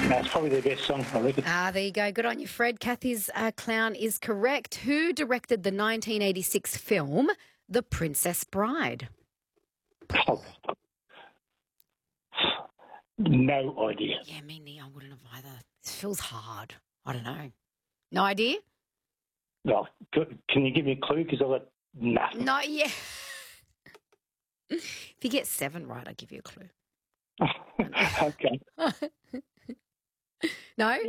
That's probably their best song, I reckon. There you go. Good on you, Fred. Kathy's clown is correct. Who directed the 1986 film The Princess Bride? Oh, no idea. Yeah, me neither. I wouldn't have either. This feels hard. I don't know. No idea? Well, can you give me a clue? Because I've got nothing. Not yet. If you get 7 right, I'll give you a clue. Okay. No?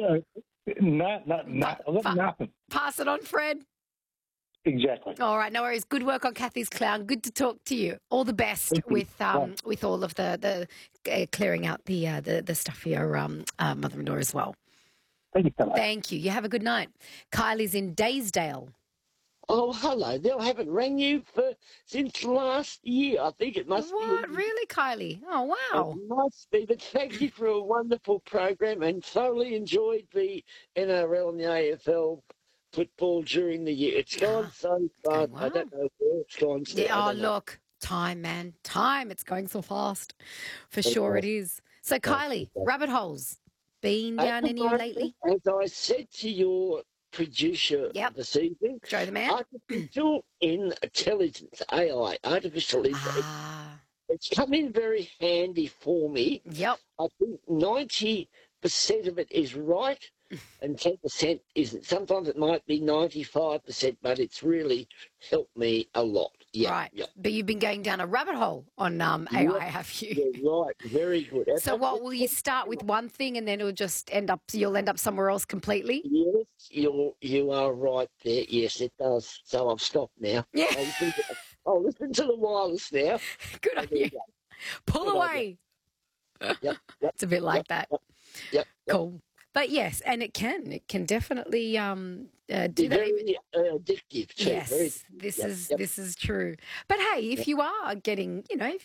No. I've got nothing. Pass it on, Fred. Exactly. All right, no worries. Good work on Kathy's clown. Good to talk to you. All the best with all of the clearing out the stuff for your mother-in-law as well. Thank you so much. Thank you. You have a good night. Kylie's in Daysdale. Oh, hello there. I haven't rang you since last year. I think it must be. What? Really, Kylie? Oh, wow. It must be. But thank you for a wonderful program and thoroughly enjoyed the NRL and the AFL football during the year. It's gone so fast. Wow. I don't know where it's gone. Yeah, look. Time, man. Time. It's going so fast. For sure it is. So, Kylie, rabbit holes. Been down any lately? As I said to your producer this evening, Joe the man. Artificial intelligence, AI, artificial intelligence. It's come in very handy for me. Yep. I think 90% of it is right and 10% isn't. Sometimes it might be 95%, but it's really helped me a lot. Yeah, right. Yeah. But you've been going down a rabbit hole on AI, have you? Yeah, right. Very good. So what, will you start with one thing and then you'll end up somewhere else completely? Yes, you are right there. Yes, it does. So I've stopped now. Yeah. I'll listen to the wireless now. Good on you. Pull away. Yep. It's a bit like that. Yep. Cool. But yes, and it can definitely do that. Very addictive too. Yes, this is true. But hey, if you are getting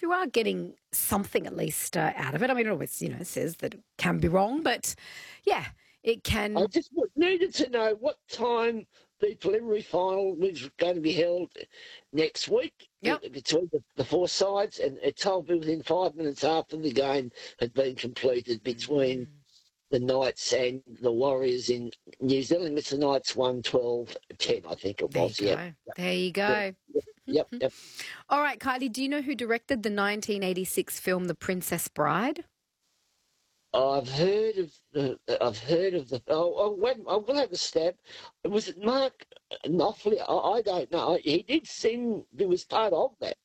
something at least out of it, I mean, it always says that it can be wrong, but yeah, it can. I just needed to know what time the preliminary final was going to be held next week. Yep. Between the 4 sides, and it told me within 5 minutes after the game had been completed between the Knights and the Warriors in New Zealand. It's the Knights 1-12-10, I think it was. There you go. Yep. All right, Kylie, do you know who directed the 1986 film The Princess Bride? I've heard of the. Wait, I will have a stab. Was it Mark Knopfler? I don't know. He did seem he was part of that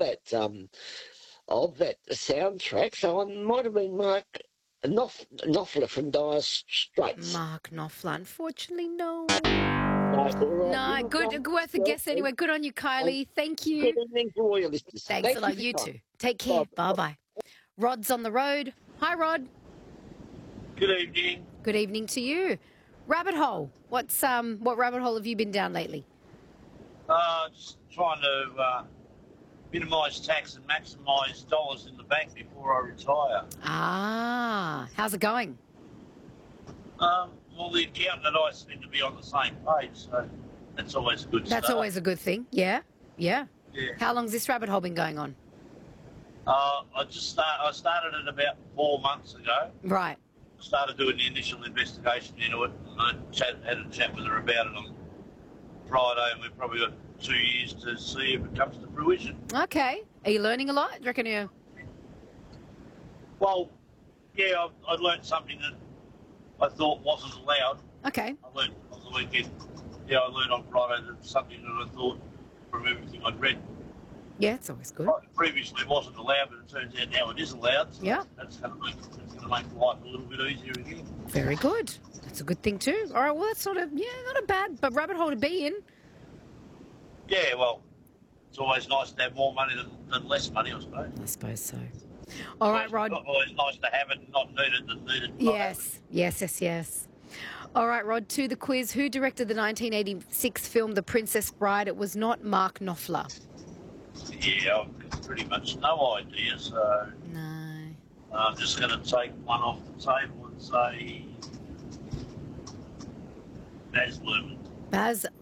soundtrack. So it might have been Mark Knopfler from Dire Straits. Mark Knopfler, unfortunately, no. No, good worth a guess anyway. Good on you, Kylie. Thank you. Good evening to all your listeners. Thanks a lot. You too. Take care. Bye-bye. Rod's on the road. Hi, Rod. Good evening. Good evening to you. Rabbit hole. What rabbit hole have you been down lately? Just trying to minimise tax and maximise dollars in the bank before I retire. How's it going? Well, the accountant and I seem to be on the same page, so that's always a good start. That's always a good thing. Yeah. How long's this rabbit hole been going on? I started it about 4 months ago. Right. Started doing the initial investigation into it, and I had a chat with her about it on Friday, and we've probably got 2 years to see if it comes to fruition. Okay. Are you learning a lot? Do you reckon you? Well, yeah, I learned something that I thought wasn't allowed. Okay. I learned on the weekend. Yeah, I learned on Friday that something that I thought from everything I'd read. Yeah, it's always good. Previously it wasn't allowed, but it turns out now it is allowed. So yeah. That's going to make life a little bit easier again. Very good. That's a good thing too. All right, well, that's not a bad rabbit hole to be in. Yeah, well, it's always nice to have more money than less money, I suppose. I suppose so. All right, Rod. It's always nice to have it and not need it than need it. Yes. All right, Rod, to the quiz. Who directed the 1986 film The Princess Bride? It was not Mark Knopfler. Yeah, I've got pretty much no idea, so... No. I'm just going to take one off the table and say Baz Luhrmann. Baz